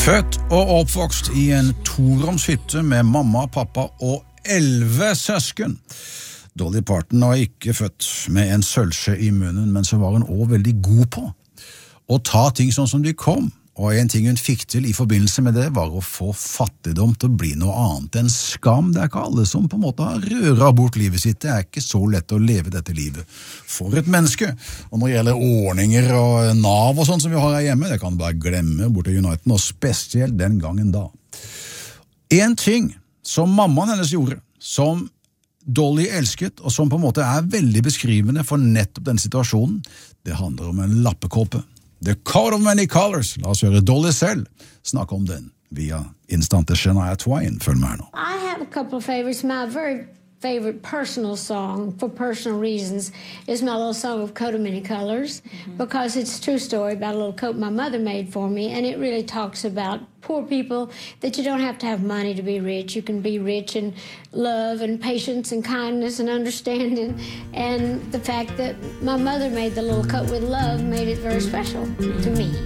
Født og oppvokst i en toroms hytte med mamma, pappa og 11 søsken. Dolly Parton var ikke født med en sølvskje i munnen, men så var hun også veldig god på å ta ting sånn som de kom. Og en ting hun fikk til i forbindelse med det var å få fattigdom til å bli noe annet enn skam. Det er ikke alle som på en måte har røret bort livet sitt. Det er ikke så lett å leve dette livet for et menneske. Og når det gjelder ordninger og Nav og sånt som vi har her hjemme, det kan du bare glemme bort til United, og spesielt den gangen da. En ting som mammaen hennes gjorde, som Dolly elsket, og som på en måte er veldig beskrivende for nettopp denne situasjonen, det handler om en lappekåpe. The Coat of Many Colors. La oss høre Dolly selv snakke om den via Instante Shania Twain. Følg med her nå. I have a couple of favorites. My very favorite personal song, for personal reasons, is my little song of Coat of Many Colors, because it's a true story about a little coat my mother made for me, and it really talks about poor people, that you don't have to have money to be rich. You can be rich in love and patience and kindness and understanding, and the fact that my mother made the little coat with love made it very special to me.